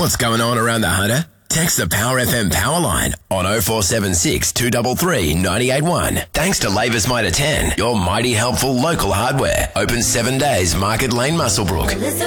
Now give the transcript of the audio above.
What's going on around the Hunter? Text the Power FM power line on 0476 233 981. Thanks to Lavis Mitre 10, your mighty helpful local hardware. Open 7 days, Market Lane, Muswellbrook.